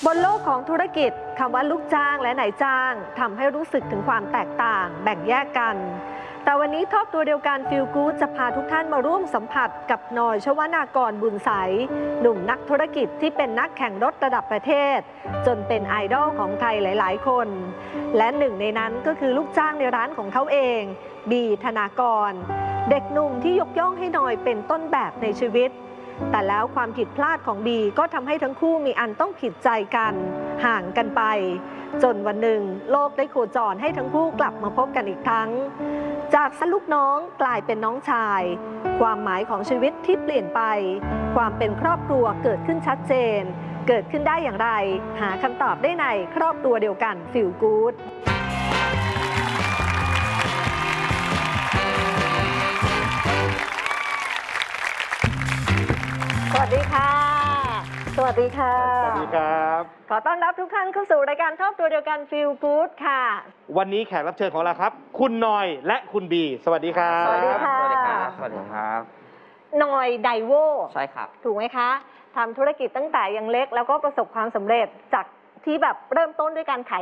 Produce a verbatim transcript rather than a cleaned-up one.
บนโลกของธุรกิจคำว่าลูกจ้างและนายจ้างทำให้รู้สึกถึงความแตกต่างแบ่งแยกกันแต่วันนี้ทอบตัวเดียวกันฟีลกู๊ดจะพาทุกท่านมาร่วมสัมผัสกับนอยชวนากรบุญใสหนุ่มนักธุรกิจที่เป็นนักแข่งรถระดับประเทศจนเป็นไอดอลของใครหลายๆคนและหนึ่งในนั้นก็คือลูกจ้างในร้านของเขาเองบีธนากรเด็กหนุ่มที่ยกย่องให้นอยเป็นต้นแบบในชีวิตแต่แล้วความผิดพลาดของบีก็ทำให้ทั้งคู่มีอันต้องผิดใจกันห่างกันไปจนวันหนึ่งโลกได้โคจรให้ทั้งคู่กลับมาพบกันอีกครั้งจากสลูกน้องกลายเป็นน้องชายความหมายของชีวิตที่เปลี่ยนไปความเป็นครอบครัวเกิดขึ้นชัดเจนเกิดขึ้นได้อย่างไรหาคำตอบได้ในครอบครัวเดียวกันฟีลกู๊ดสวัสดีค่ะสวัสดีค่ะสวัสดีครับขอต้อนรับทุกท่านเข้าสู่รายการครอบครัวเดียวกันฟีลกู๊ดค่ะวันนี้แขกรับเชิญของเราครับคุณนอยและคุณบีสวัสดีครับสวัสดีค่ะสวัสดีครับสวัสดีครับนอยไดโวใช่ครับถูกไหมคะทำธุรกิจตั้งแต่ยังเล็กแล้วก็ประสบความสำเร็จจากที่แบบเริ่มต้นด้วยการขาย